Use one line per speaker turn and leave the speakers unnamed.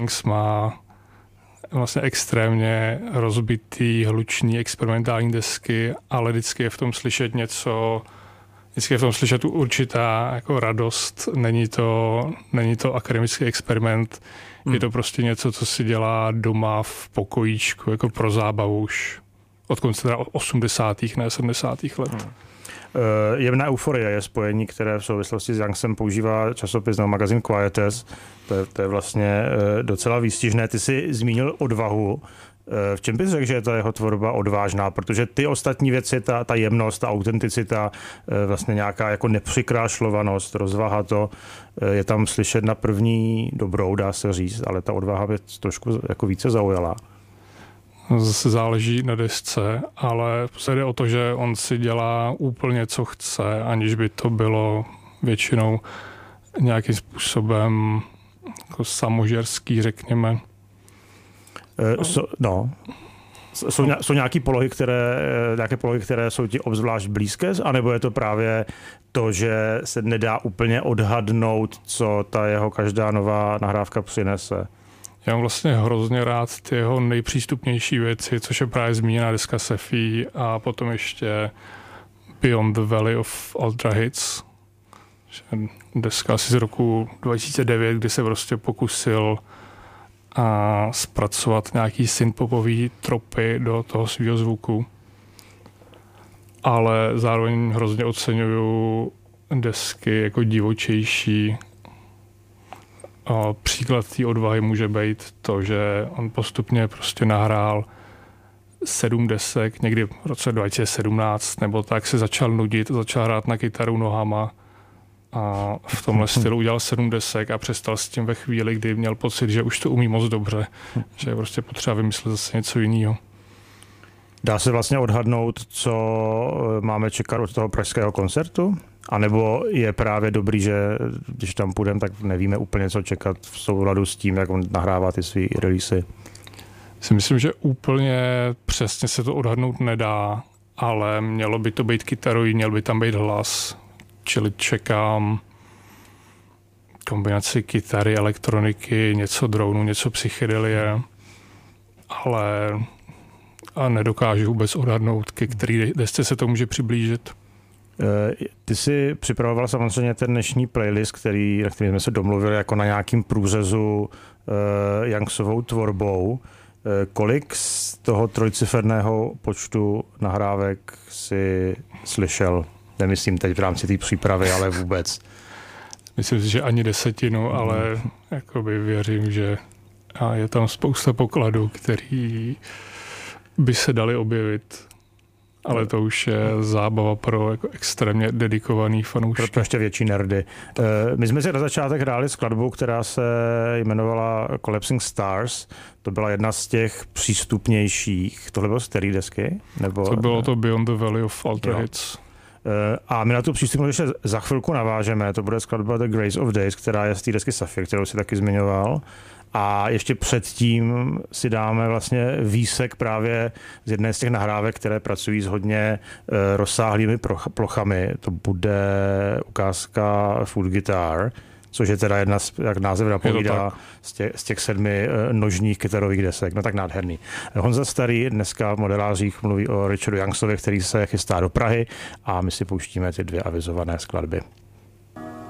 Youngs má vlastně extrémně rozbitý, hlučný, experimentální desky, ale vždycky je v tom slyšet něco, vždycky je v tom slyšet určitá jako radost. Není to akademický experiment, je to prostě něco, co si dělá doma v pokojíčku, jako pro zábavu už od konce teda 80. ne 70. let.
Jemná euforie je spojení, které v souvislosti s Youngsem používá časopis nebo magazín Quietus. To je vlastně docela výstižné. Ty jsi zmínil odvahu. V čem bys řekl, že je ta jeho tvorba odvážná? Protože ty ostatní věci, ta jemnost, ta autenticita, vlastně nějaká jako nepřikrášlovanost, rozvaha, to je tam slyšet na první dobrou, dá se říct, ale ta odvaha mě trošku jako více zaujala.
Zase záleží na desce, ale jde o to, že on si dělá úplně, co chce, aniž by to bylo většinou nějakým způsobem jako samožerský, řekněme.
Jsou nějaké polohy, které jsou ti obzvlášť blízké, anebo je to právě to, že se nedá úplně odhadnout, co ta jeho každá nová nahrávka přinese?
Já mám vlastně hrozně rád ty jeho nejpřístupnější věci, což je právě zmíněná deska Sefi a potom ještě Beyond the Valley of Ultra Hits. Deska asi z roku 2009, kdy se prostě pokusil zpracovat nějaký synthpopový tropy do toho svého zvuku. Ale zároveň hrozně oceňuju desky jako divočejší. Příklad té odvahy může být to, že on postupně prostě nahrál 7 desek, někdy v roce 2017, nebo tak se začal nudit, začal hrát na kytaru nohama a v tomhle stylu udělal 7 desek a přestal s tím ve chvíli, kdy měl pocit, že už to umí moc dobře, že je prostě potřeba vymyslet zase něco jiného.
Dá se vlastně odhadnout, co máme čekat od toho pražského koncertu? A nebo je právě dobrý, že když tam půjdeme, tak nevíme úplně, co čekat v souladu s tím, jak on nahrává ty svý releasy?
Si myslím, že úplně přesně se to odhadnout nedá, ale mělo by to být kytarový, měl by tam být hlas, čili čekám kombinaci kytary, elektroniky, něco dronu, něco psychedelie, ale nedokážu vůbec odhadnout, ke který desce se to může přiblížit.
Ty jsi připravoval samozřejmě ten dnešní playlist, na který jsme se domluvili jako na nějakým průřezu Youngsovou tvorbou. Kolik z toho trojciferného počtu nahrávek si slyšel? Nemyslím teď v rámci té přípravy, ale vůbec.
Myslím si, že ani 10, ale jakoby věřím, že je tam spousta pokladů, který by se dali objevit. Ale to už je zábava pro jako extrémně dedikovaný fanoušky.
Proto ještě větší nerdy. My jsme si na začátek hráli skladbu, která se jmenovala Collapsing Stars. To byla jedna z těch přístupnějších. Tohle bylo z který desky? Nebo,
to bylo to Beyond the Valley of Ultra Hits.
A my na tu přístupnost ještě za chvilku navážeme. To bude skladba The Grace of Days, která je z té desky Sapphire, kterou si taky zmiňoval. A ještě předtím si dáme vlastně výsek právě z jedné z těch nahrávek, které pracují s hodně rozsáhlými plochami. To bude ukázka Food Guitar, což je teda jedna, jak název napovídá, z těch 7 nožních kytarových desek. No tak nádherný. Honza Starý dneska v modelářích mluví o Richardu Youngsovi, který se chystá do Prahy a my si pouštíme ty 2 avizované skladby.